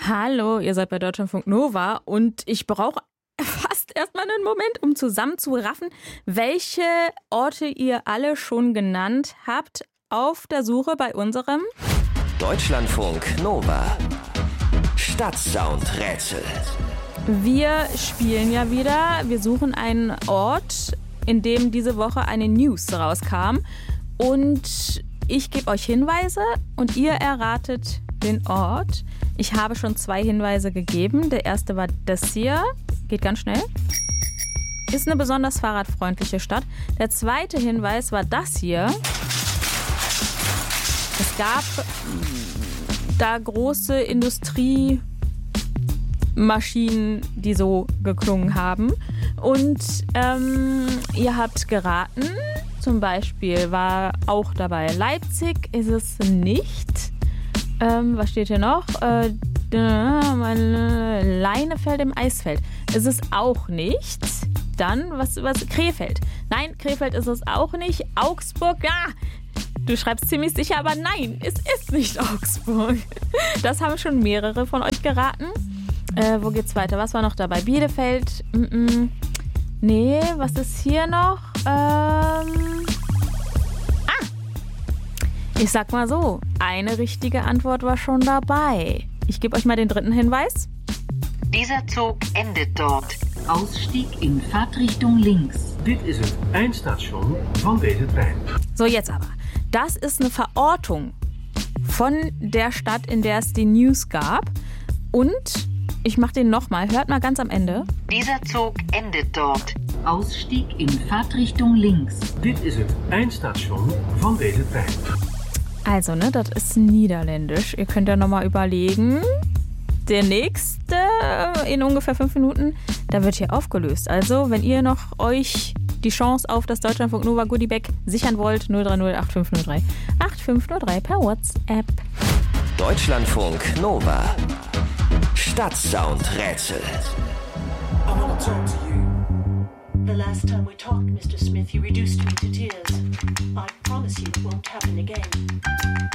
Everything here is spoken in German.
Hallo, ihr seid bei Deutschlandfunk Nova und ich brauche fast erstmal einen Moment, um zusammenzuraffen, welche Orte ihr alle schon genannt habt auf der Suche bei unserem Deutschlandfunk Nova. Stadtsound-Rätsel. Wir spielen ja wieder. Wir suchen einen Ort, in dem diese Woche eine News rauskam. Und ich gebe euch Hinweise und ihr erratet den Ort. Ich habe schon 2 Hinweise gegeben. Der erste war das hier. Geht ganz schnell. Ist eine besonders fahrradfreundliche Stadt. Der zweite Hinweis war das hier. Es gab da große Industriemaschinen, die so geklungen haben. Und ihr habt geraten. Zum Beispiel war auch dabei Leipzig, ist es nicht. Was steht hier noch? Leinefeld im Eisfeld. Ist es auch nicht. Dann, was Krefeld. Nein, Krefeld ist es auch nicht. Augsburg, ja. Du schreibst ziemlich sicher, aber nein, es ist nicht Augsburg. Das haben schon mehrere von euch geraten. Wo geht's weiter? Was war noch dabei? Bielefeld? Nee, was ist hier noch? Ich sag mal so, eine richtige Antwort war schon dabei. Ich gebe euch mal den dritten Hinweis. Dieser Zug endet dort. Ausstieg in Fahrtrichtung links. Dit is het eindstation van deze trein. So, jetzt aber. Das ist eine Verortung von der Stadt, in der es die News gab. Und ich mache den nochmal. Hört mal ganz am Ende. Dieser Zug endet dort. Ausstieg in Fahrtrichtung links. Dit is het eindstation van deze trein. Also, ne, das ist niederländisch. Ihr könnt ja nochmal überlegen. Der nächste in ungefähr 5 Minuten, da wird hier aufgelöst. Also, wenn ihr noch euch die Chance auf das Deutschlandfunk Nova Goodiebag sichern wollt, 030 8503 8503 per WhatsApp. Deutschlandfunk Nova. Stadtsound-Rätsel. I want to talk to you. The last time we talked, Mr. Smith, you reduced me to tears. I promise you it won't happen again.